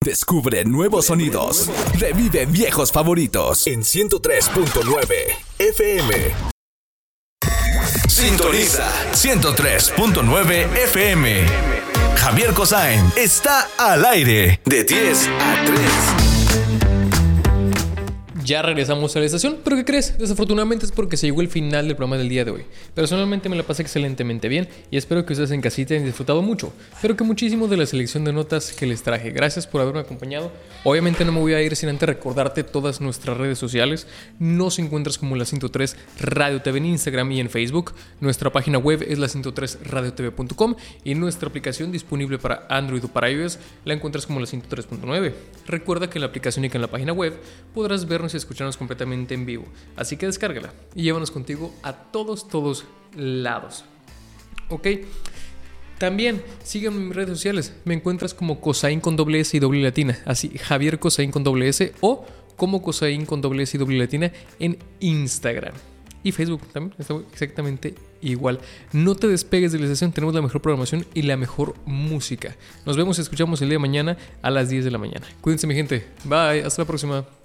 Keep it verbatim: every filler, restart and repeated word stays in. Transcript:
Descubre nuevos sonidos. Revive viejos favoritos en ciento tres punto nueve F M. Sintoniza ciento tres punto nueve F M. Javier Kosain está al aire de diez a tres. Ya regresamos a la estación, pero ¿qué crees? Desafortunadamente es porque se llegó el final del programa del día de hoy. Personalmente me la pasé excelentemente bien y espero que ustedes en casita hayan disfrutado mucho, pero que muchísimo de la selección de notas que les traje. Gracias por haberme acompañado. Obviamente no me voy a ir sin antes recordarte todas nuestras redes sociales. Nos encuentras como la ciento tres Radio T V en Instagram y en Facebook. Nuestra página web es la ciento tres radio t v punto com y nuestra aplicación disponible para Android o para iOS la encuentras como la ciento tres punto nueve. Recuerda que en la aplicación y que en la página web podrás vernos y escucharnos completamente en vivo, así que descárgala y llévanos contigo a todos, todos lados. Ok, también sígueme en mis redes sociales, me encuentras como Kosain con doble S y doble latina, así Javier Kosain con doble S o como Kosain con doble S y doble latina en Instagram. Y Facebook también está exactamente igual. No te despegues de la estación, tenemos la mejor programación y la mejor música. Nos vemos y escuchamos el día de mañana a las diez de la mañana. Cuídense mi gente, bye, hasta la próxima.